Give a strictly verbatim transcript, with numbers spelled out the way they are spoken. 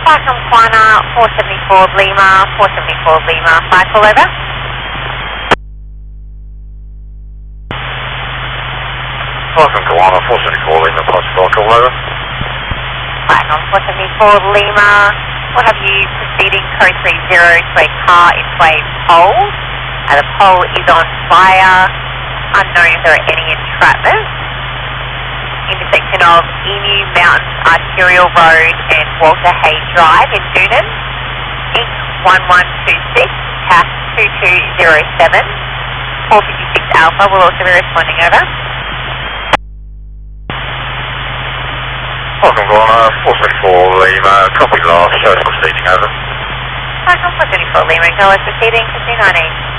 Falcon Quana, four seventy-four Lima, four seventy-four Lima, flight call over. Falcon Quana, four seventy-four Lima, pass flight call over. Falcon four seventy-four Lima, we'll have you proceeding code three zero to a car its way pole. Uh, the pole is on fire, unknown if there are any entrapments. Intersection of Emu Mountain Arterial Road and Walter Hay Drive in Doonan. Inc one one two six, C A S two two zero seven, four fifty-six Alpha will also be responding over. Falcon Quana, four seventy-four Lima, copy last, show us proceeding over. Falcon four seventy-four Lima, go as proceeding to two ninety.